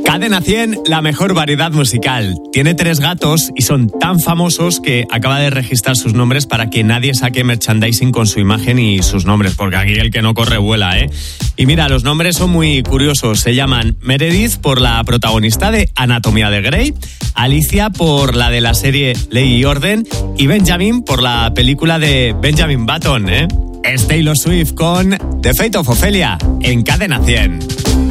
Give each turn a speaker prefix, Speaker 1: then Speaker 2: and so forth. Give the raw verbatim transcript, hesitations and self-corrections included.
Speaker 1: Cadena cien, la mejor variedad musical. Tiene tres gatos y son tan famosos que acaba de registrar sus nombres para que nadie saque merchandising con su imagen y sus nombres, porque aquí el que no corre vuela, ¿eh? Y mira, los nombres son muy curiosos. Se llaman Meredith por la protagonista de Anatomía de Grey, Alicia por la de la serie Ley y Orden y Benjamin por la película de Benjamin Button, ¿eh? Es Taylor Swift con The Fate of Ophelia en Cadena cien.